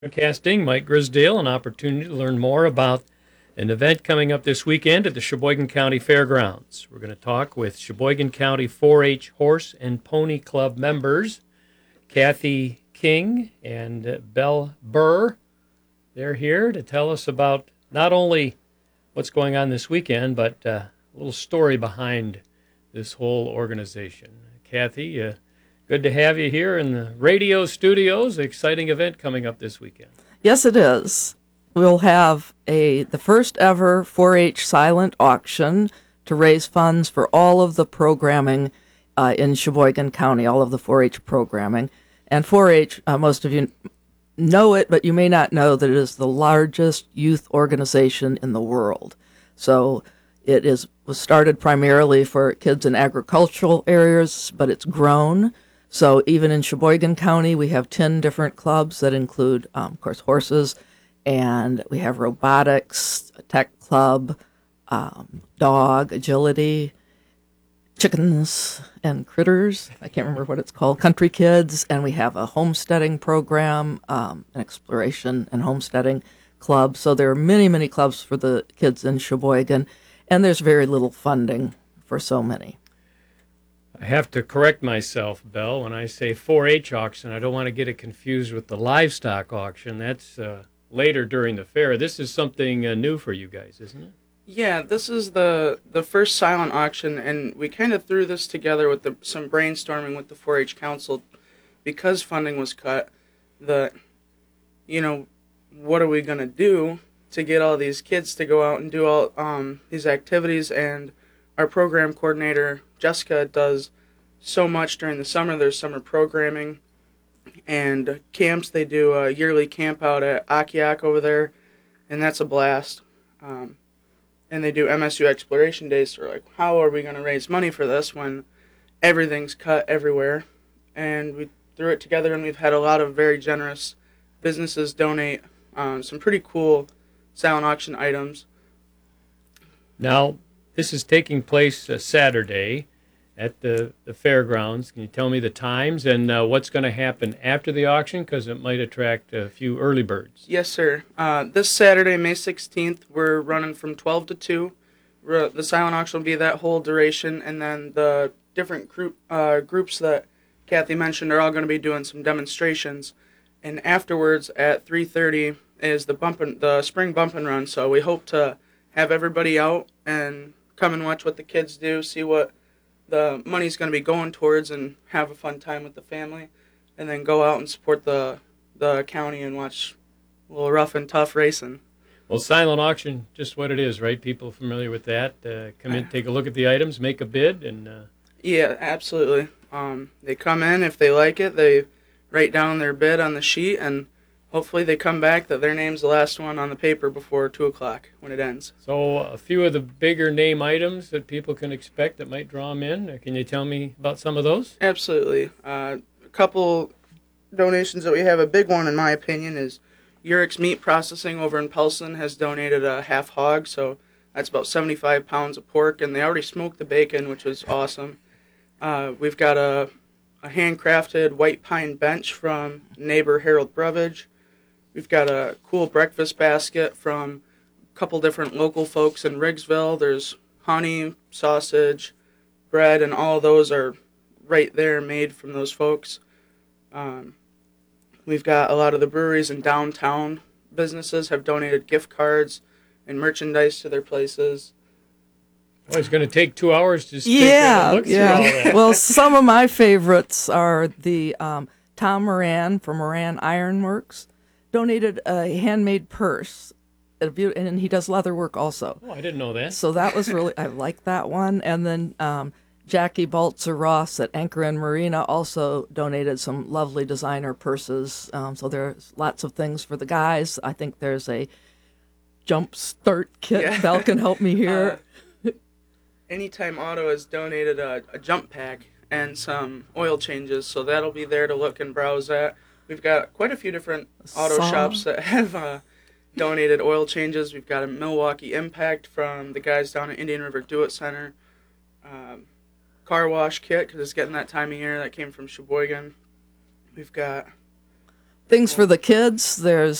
Broadcasting, Mike Grisdale, an opportunity to learn more about an event coming up this weekend at the Sheboygan County Fairgrounds. We're going to talk with Sheboygan County 4-H Horse and Pony Club members, Kathy King and Belle Burr. They're here to tell us about not only what's going on this weekend, but a little story behind this whole organization. Kathy, good to have you here in the radio studios. Exciting event coming up this weekend. Yes, it is. We'll have the first ever 4-H silent auction to raise funds for all of the programming in Sheboygan County, all of the 4-H programming. And 4-H, most of you know it, but you may not know that it is the largest youth organization in the world. So was started primarily for kids in agricultural areas, but it's grown. So even in Sheboygan County, we have 10 different clubs that include, of course, horses, and we have robotics, a tech club, dog, agility, chickens, and critters. I can't remember what it's called, country kids, and we have a homesteading program, an exploration and homesteading club. So there are many, many clubs for the kids in Sheboygan, and there's very little funding for so many. I have to correct myself, Belle. When I say 4-H auction, I don't want to get it confused with the livestock auction. That's later during the fair. This is something new for you guys, isn't it? Yeah, this is the first silent auction, and we kind of threw this together with some brainstorming with the 4-H Council because funding was cut. What are we going to do to get all these kids to go out and do all these activities? And our program coordinator, Jessica, does so much during the summer. There's summer programming and camps. They do a yearly camp out at Akiak over there, and that's a blast. And they do MSU Exploration Days. So we're like, how are we going to raise money for this when everything's cut everywhere? And we threw it together, and we've had a lot of very generous businesses donate some pretty cool silent auction items. Now, this is taking place Saturday at the fairgrounds. Can you tell me the times and what's going to happen after the auction? Because it might attract a few early birds. Yes, sir. This Saturday, May 16th, we're running from 12 to 2. The silent auction will be that whole duration, and then the different groups that Kathy mentioned are all going to be doing some demonstrations. And afterwards, at 3:30, is the spring bump and run. So we hope to have everybody out and come and watch what the kids do, see what the money's going to be going towards, and have a fun time with the family, and then go out and support the county and watch a little rough and tough racing. Well, silent auction, just what it is, right? People familiar with that? Come in, take a look at the items, make a bid, and... Yeah, absolutely. They come in, if they like it, they write down their bid on the sheet, and hopefully they come back that their name's the last one on the paper before 2 o'clock when it ends. So a few of the bigger name items that people can expect that might draw them in. Can you tell me about some of those? Absolutely. A couple donations that we have. A big one, in my opinion, is Urix Meat Processing over in Pelson has donated a half hog, so that's about 75 pounds of pork, and they already smoked the bacon, which was awesome. We've got a handcrafted white pine bench from neighbor Harold Brevage. We've got a cool breakfast basket from a couple different local folks in Riggsville. There's honey, sausage, bread, and all of those are right there made from those folks. We've got a lot of the breweries in downtown businesses have donated gift cards and merchandise to their places. Oh, it's going to take 2 hours to take a look through all that. Well, some of my favorites are the Tom Moran from Moran Ironworks donated a handmade purse, and he does leather work also. Oh, I didn't know that. So that was really, I like that one. And then Jackie Baltzer Ross at Anchor and Marina also donated some lovely designer purses. So there's lots of things for the guys. I think there's a jump start kit. Yeah. Belle can help me here. Anytime Auto has donated a jump pack and some oil changes, so that'll be there to look and browse at. We've got quite a few different auto shops that have donated oil changes. We've got a Milwaukee Impact from the guys down at Indian River Do-It Center. Car wash kit, because it's getting that time of year. That came from Sheboygan. We've got things for the kids. There's